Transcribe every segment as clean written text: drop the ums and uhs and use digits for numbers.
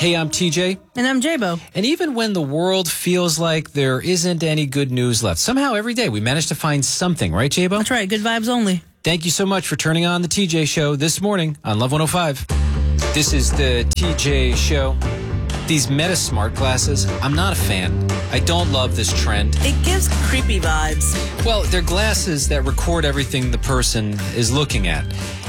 Hey, I'm TJ. And I'm J-Bo. And even when the world feels like there isn't any good news left, somehow every day we manage to find something, right, J-Bo? That's right. Good vibes only. Thank you so much for turning on the TJ Show this morning on Love 105. This is the TJ Show. These Meta smart glasses, I'm not a fan. I don't love this trend. It gives creepy vibes. Well, they're glasses that record everything the person is looking at.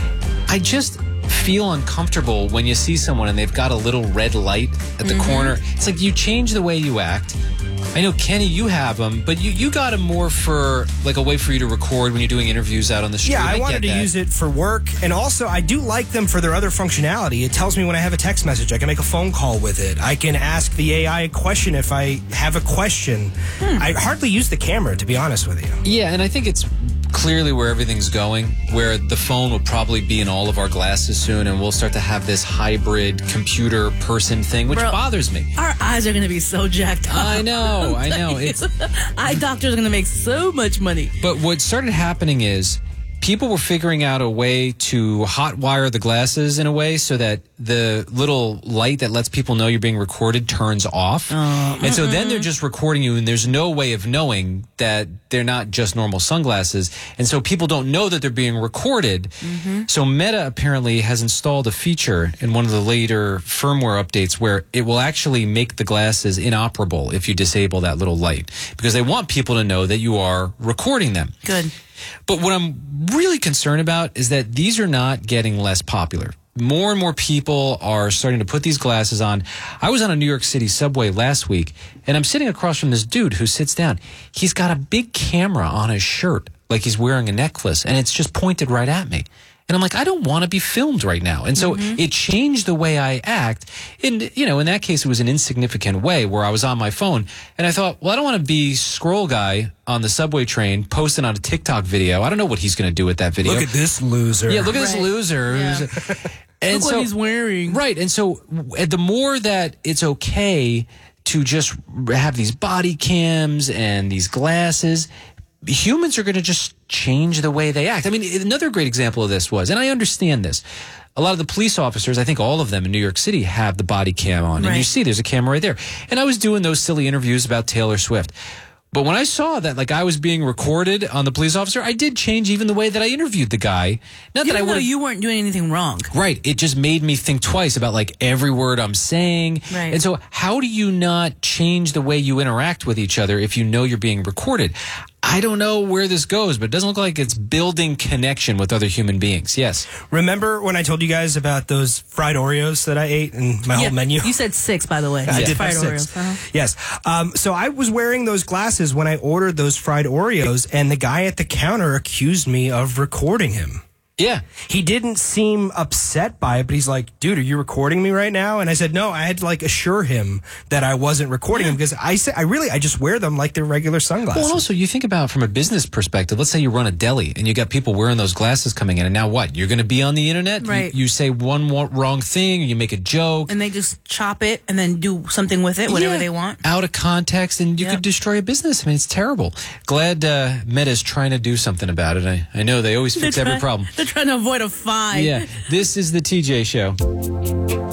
I just feel uncomfortable when you see someone and they've got a little red light at the corner. It's like you change the way you act. I know, Kenny, you have them, but you got them more for like a way for you to record when you're doing interviews out on the street. Yeah, I wanted to use it for work, and also I do like them for their other functionality. It tells me when I have a text message. I can make a phone call with it. I can ask the AI a question if I have a question. I hardly use the camera, to be honest with you. Yeah, and I think it's clearly where everything's going, where the phone will probably be in all of our glasses soon, and we'll start to have this hybrid computer person thing, which bothers me. Our eyes are going to be so jacked up. I know. It's eye doctors are going to make so much money. But what started happening is people were figuring out a way to hotwire the glasses in a way so that the little light that lets people know you're being recorded turns off. And so then they're just recording you, and there's no way of knowing that they're not just normal sunglasses. And so people don't know that they're being recorded. So Meta apparently has installed a feature in one of the later firmware updates where it will actually make the glasses inoperable if you disable that little light, because they want people to know that you are recording them. Good. But what I'm really concerned about is that these are not getting less popular. More and more people are starting to put these glasses on. I was on a New York City subway last week, and I'm sitting across from this dude who sits down. He's got a big camera on his shirt, like he's wearing a necklace, and it's just pointed right at me. And I'm like, I don't want to be filmed right now. And so it changed the way I act. And, you know, in that case, it was an insignificant way where I was on my phone. And I thought, well, I don't want to be scroll guy on the subway train posting on a TikTok video. I don't know what he's going to do with that video. Look at this loser. Yeah, look at this loser. Yeah. And look what he's wearing. Right. And so the more that it's okay to just have these body cams and these glasses, humans are going to just change the way they act. I mean, another great example of this was, and I understand this, a lot of the police officers, I think all of them in New York City have the body cam on. Right. And you see there's a camera right there. And I was doing those silly interviews about Taylor Swift. But when I saw that, like, I was being recorded on the police officer, I did change even the way that I interviewed the guy. Not that I would. You weren't doing anything wrong. Right. It just made me think twice about, like, every word I'm saying. Right. And so how do you not change the way you interact with each other if you know you're being recorded? I don't know where this goes, but it doesn't look like it's building connection with other human beings. Yes. Remember when I told you guys about those fried Oreos that I ate and my whole menu? You said 6, by the way. I did fried have 6. Oreos. Yes. So I was wearing those glasses when I ordered those fried Oreos, and the guy at the counter accused me of recording him. Yeah. He didn't seem upset by it, but he's like, dude, are you recording me right now? And I said, no. I had to, like, assure him that I wasn't recording him, because I said, I just wear them like they're regular sunglasses. Well, and also, you think about from a business perspective, let's say you run a deli and you got people wearing those glasses coming in, and now what? You're going to be on the internet? Right. You say one wrong thing, or you make a joke. And they just chop it and then do something with it, whatever they want. Out of context, and you could destroy a business. I mean, it's terrible. Glad Meta's trying to do something about it. I know they always fix every problem. They're trying to avoid a fine. Yeah, this is the TJ Show.